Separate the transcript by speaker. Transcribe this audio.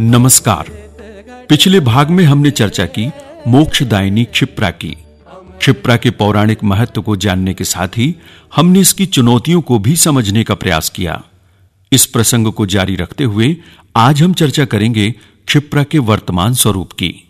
Speaker 1: नमस्कार। पिछले भाग में हमने चर्चा की मोक्षदायिनी क्षिप्रा की। क्षिप्रा के पौराणिक महत्व को जानने के साथ ही हमने इसकी चुनौतियों को भी समझने का प्रयास किया। इस प्रसंग को जारी रखते हुए आज हम चर्चा करेंगे क्षिप्रा के वर्तमान स्वरूप की।